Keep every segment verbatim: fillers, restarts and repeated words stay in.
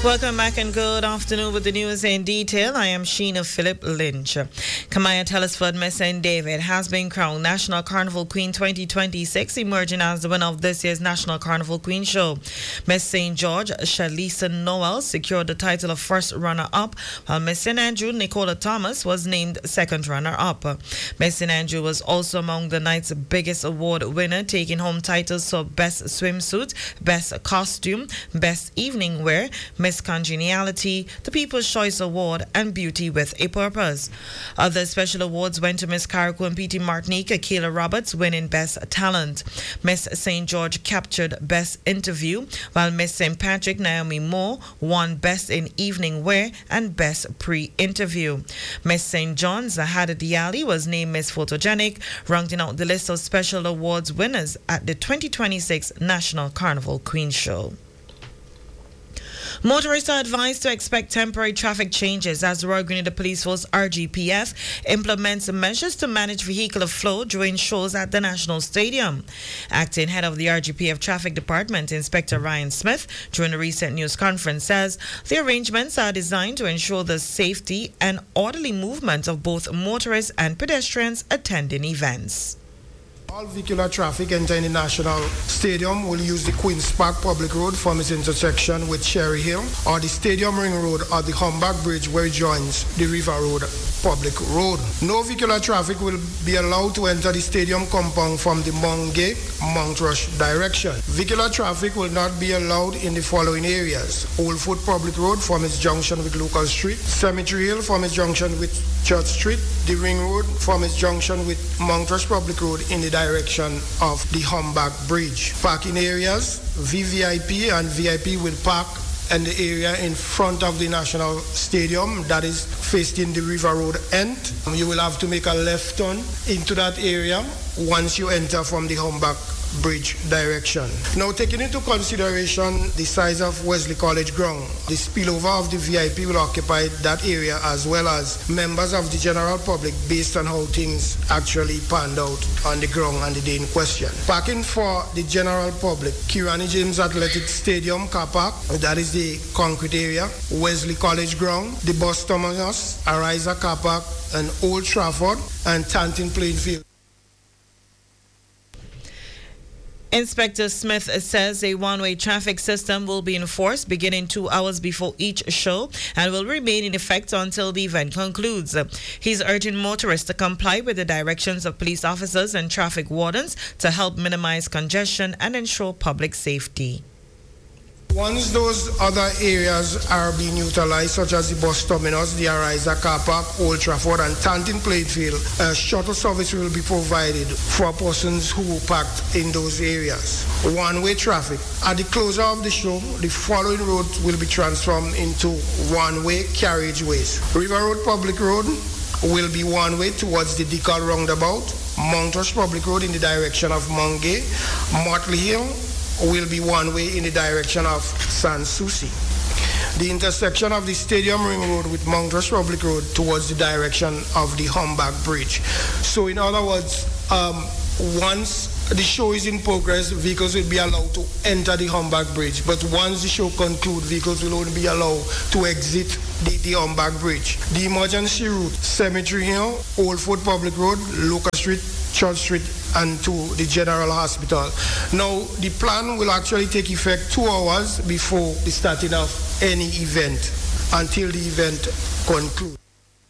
Welcome back and good afternoon with the news in detail. I am Sheena Philip Lynch. Kamaya Telesford Miss Saint David has been crowned National Carnival Queen twenty twenty-six, emerging as the winner of this year's National Carnival Queen Show. Miss Saint George Shalisa Noel secured the title of first runner-up, while Miss Saint Andrew Nicola Thomas was named second runner-up. Miss Saint Andrew was also among the night's biggest award winner, taking home titles for Best Swimsuit, Best Costume, Best Evening Wear, Miss Congeniality, the People's Choice Award, and Beauty with a Purpose. Other special awards went to Miss Carrico and P T Martinique, Kayla Roberts winning Best Talent. Miss Saint George captured Best Interview, while Miss Saint Patrick Naomi Moore won Best in Evening Wear and Best Pre-Interview. Miss Saint John's Zahada Diali was named Miss Photogenic, rounding out the list of special awards winners at the twenty twenty-six National Carnival Queen Show. Motorists are advised to expect temporary traffic changes as the Royal Grenada Police Force R G P F implements measures to manage vehicular flow during shows at the National Stadium. Acting head of the R G P F Traffic Department, Inspector Ryan Smith, during a recent news conference says the arrangements are designed to ensure the safety and orderly movement of both motorists and pedestrians attending events. All vehicular traffic entering the National Stadium will use the Queen's Park Public Road from its intersection with Cherry Hill, or the Stadium Ring Road, or the Humback Bridge where it joins the River Road Public Road. No vehicular traffic will be allowed to enter the stadium compound from the Mongay, Mount Rush direction. Vehicular traffic will not be allowed in the following areas: Old Fort Public Road from its junction with Lucas Street, Cemetery Hill from its junction with Church Street, the Ring Road from its junction with Mount Rush Public Road in the direction of the Humback Bridge. Parking areas: V V I P and V I P will park in the area in front of the National Stadium, that is facing the River Road end. You will have to make a left turn into that area once you enter from the Humback Bridge direction. Now, taking into consideration the size of Wesley College ground, the spillover of the V I P will occupy that area, as well as members of the general public, based on how things actually panned out on the ground on the day in question. Parking for the general public: Kirani James Athletic Stadium car park, that is the concrete area; Wesley College ground, the bus terminus, Ariza car park, and Old Trafford and Tantin Plainfield. Inspector Smith says a one-way traffic system will be enforced beginning two hours before each show and will remain in effect until the event concludes. He's urging motorists to comply with the directions of police officers and traffic wardens to help minimize congestion and ensure public safety. Once those other areas are being utilized, such as the bus terminus, the Ariza car park, Old Trafford, and Tantin Plainfield, a shuttle service will be provided for persons who parked in those areas. One-way traffic: at the closure of the show, the following roads will be transformed into one-way carriageways. River Road Public Road will be one-way towards the Decal Roundabout. Mount Rush Public Road in the direction of Mongay. Motley Hill will be one way in the direction of Sans Souci. The intersection of the Stadium Ring Road with Mount Rush Public Road towards the direction of the Humback Bridge. So in other words, um, once the show is in progress, vehicles will be allowed to enter the Humback Bridge. But once the show concludes, vehicles will only be allowed to exit the, the Humback Bridge. The emergency route: Cemetery Hill, Old Fort Public Road, Lucas Street, Church Street, and to the General Hospital. Now, the plan will actually take effect two hours before the starting of any event until the event concludes.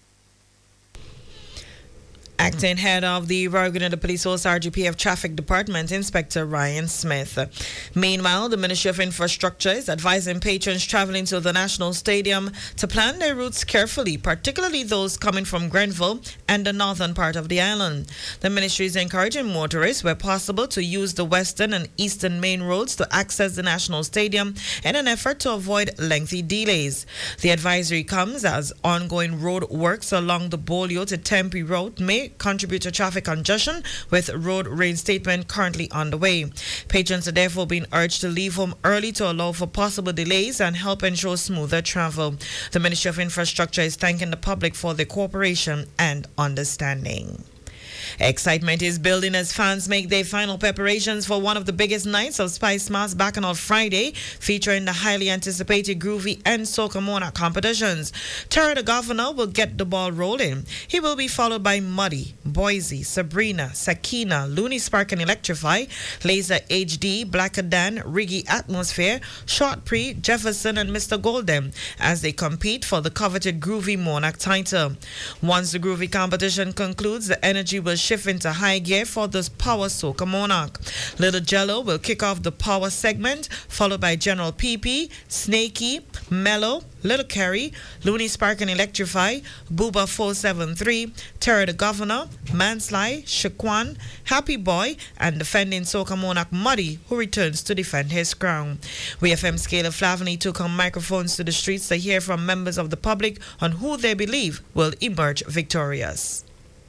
Acting head of the Royal Grenada Police Force R G P F Traffic Department, Inspector Ryan Smith. Meanwhile, the Ministry of Infrastructure is advising patrons traveling to the National Stadium to plan their routes carefully, particularly those coming from Grenville and the northern part of the island. The ministry is encouraging motorists, where possible, to use the western and eastern main roads to access the National Stadium in an effort to avoid lengthy delays. The advisory comes as ongoing road works along the Bolio to Tempe Road may contribute to traffic congestion, with road reinstatement currently underway. Patrons are therefore being urged to leave home early to allow for possible delays and help ensure smoother travel. The Ministry of Infrastructure is thanking the public for their cooperation and understanding. Excitement is building as fans make their final preparations for one of the biggest nights of Spice Mass back on Friday, featuring the highly anticipated Groovy and Soca Monarch competitions. Terry the Governor will get the ball rolling. He will be followed by Muddy, Boise, Sabrina, Sakina, Looney Spark and Electrify, Laser H D, Blacker Dan, Riggy Atmosphere, Short Pre, Jefferson and Mister Golden as they compete for the coveted Groovy Monarch title. Once the Groovy competition concludes, the energy will shift into high gear for this Power Soca Monarch. Little Jello will kick off the Power segment, followed by General P P, Snakey, Mellow, Little Kerry, Looney Spark and Electrify, Booba four seven three, Terry the Governor, Mansly, Shaquan, Happy Boy, and defending Soca Monarch Muddy, who returns to defend his crown. W F M Scaler Flavany took on microphones to the streets to hear from members of the public on who they believe will emerge victorious.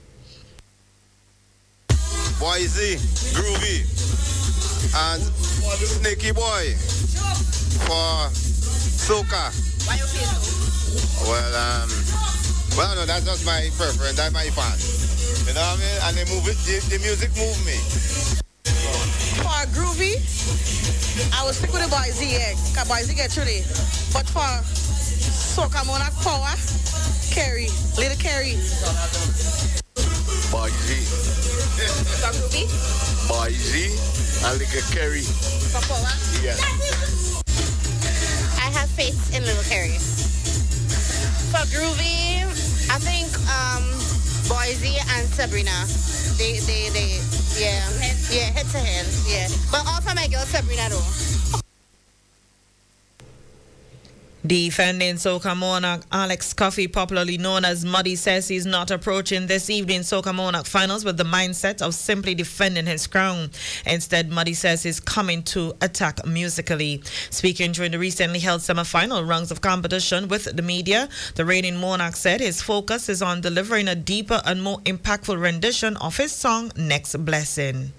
Boise, Groovy, and Snaky Boy for Soca. Why you feel so? Well, um, well, no, that's just my preference. That's my fan. You know what I mean? And they move it, the, the music move me. For Groovy, I will stick with the Boise, yeah, because Boise get through it. But for Soca Monarch Power, Kerry, Little Kerry. Boise. For Groovy? Boise and Little Kerry. For Power? Yes. I have faith in Little Kerry. For Groovy, I think um, Boise and Sabrina. They, they, they, yeah, yeah, head to head, yeah. But all for my girl Sabrina though. Defending Soca Monarch Alex Coffey, popularly known as Muddy, says he's not approaching this evening's Soca Monarch finals with the mindset of simply defending his crown. Instead, Muddy says he's coming to attack musically. Speaking during the recently held semi-final rounds of competition with the media, the reigning Monarch said his focus is on delivering a deeper and more impactful rendition of his song Next Blessing.